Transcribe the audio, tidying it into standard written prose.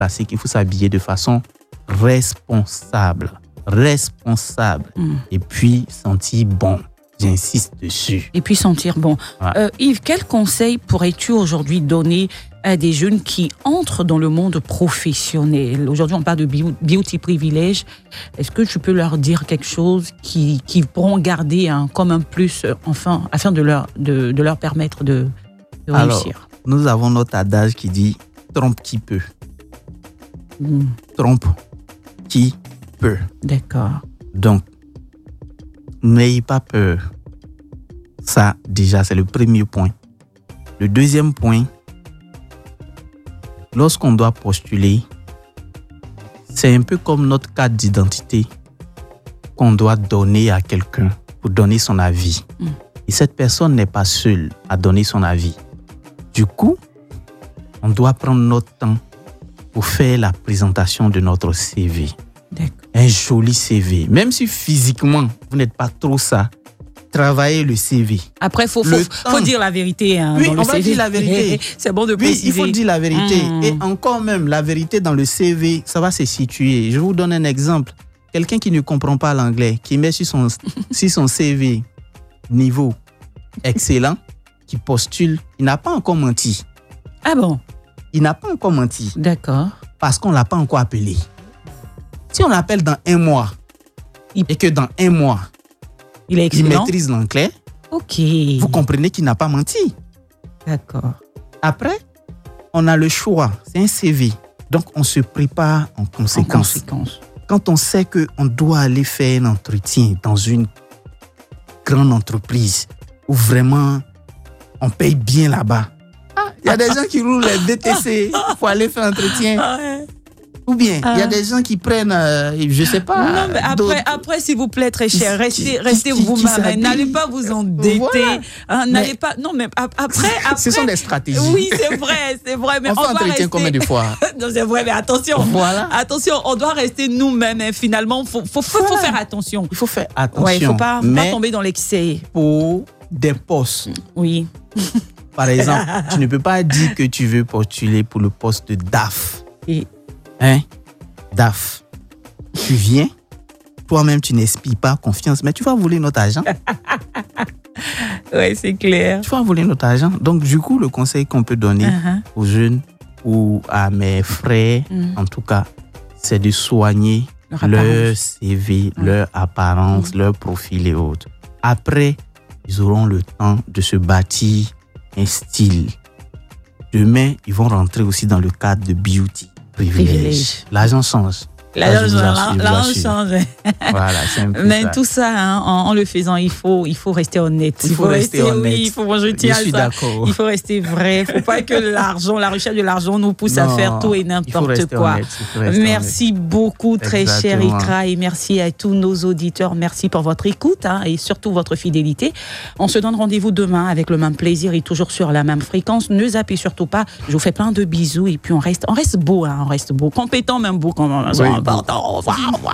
classique, il faut s'habiller de façon responsable. Et puis sentir bon. J'insiste dessus. Et puis sentir bon. Ouais. Yves, quel conseil pourrais-tu aujourd'hui donner à des jeunes qui entrent dans le monde professionnel? Aujourd'hui, on parle de beauty privilège. Est-ce que tu peux leur dire quelque chose qui pourront garder comme un plus, enfin, afin de leur permettre de réussir? Nous avons notre adage qui dit « trompe qui peut ». Trompe qui peut. D'accord. Donc, n'ayez pas peur. Ça, déjà, c'est le premier point. Le deuxième point, lorsqu'on doit postuler, c'est un peu comme notre carte d'identité qu'on doit donner à quelqu'un pour donner son avis. Et cette personne n'est pas seule à donner son avis. Du coup, on doit prendre notre temps pour faire la présentation de notre CV. D'accord. Un joli CV. Même si physiquement, vous n'êtes pas trop ça, travaillez le CV. Après, il faut dire la vérité. Oui, dans le on va CV. dire la vérité. C'est bon de préciser. Oui, il faut dire la vérité. Et encore même, la vérité dans le CV, ça va se situer. Je vous donne un exemple. Quelqu'un qui ne comprend pas l'anglais, qui met sur son CV niveau excellent, qui postule, il n'a pas encore menti. Ah bon? Il n'a pas encore menti. D'accord. Parce qu'on ne l'a pas encore appelé. Si on l'appelle dans 1 mois, et que dans 1 mois, il est excellent, il maîtrise l'anglais, ok, vous comprenez qu'il n'a pas menti. D'accord. Après, on a le choix. C'est un CV. Donc, on se prépare en conséquence. Quand on sait qu'on doit aller faire un entretien dans une grande entreprise où vraiment on paye bien là-bas. Il y a des gens qui roulent les DTC pour aller faire un entretien. Ou bien, il y a des gens qui prennent, je ne sais pas. Non, mais après, s'il vous plaît, très cher, restez vous-même. N'allez pas vous endetter. Voilà. N'allez pas. Non, mais après. Ce sont des stratégies. Oui, c'est vrai. Mais on fait entretien combien de fois? Non, c'est vrai, mais attention. Voilà. Attention, on doit rester nous-mêmes. Finalement, faut faire attention. Il faut faire attention. Ouais, il ne faut pas tomber dans l'excès. Pour des postes. Oui. Par exemple, tu ne peux pas dire que tu veux postuler pour le poste de DAF. DAF. Tu viens, toi-même, tu n'inspires pas confiance, mais tu vas voler notre argent. Oui, c'est clair. Tu vas voler notre argent. Donc, du coup, le conseil qu'on peut donner aux jeunes ou à mes frères, en tout cas, c'est de soigner leur CV, leur apparence, leur profil et autres. Après, ils auront le temps de se bâtir un style. Demain, ils vont rentrer aussi dans le cadre de beauty privilège. L'argent change. L'argent change. Voilà, c'est un peu mais ça. tout ça, en le faisant, il faut rester honnête. Il faut rester honnête. Oui, je suis d'accord. Il faut rester vrai. Il ne faut pas que la recherche de l'argent nous pousse à faire tout et n'importe quoi. Merci beaucoup, très cher Ikra, et merci à tous nos auditeurs. Merci pour votre écoute et surtout votre fidélité. On se donne rendez-vous demain avec le même plaisir et toujours sur la même fréquence. Ne zappez surtout pas. Je vous fais plein de bisous et puis on reste beau, on reste beau, compétent même beau quand même. Oui. Au revoir.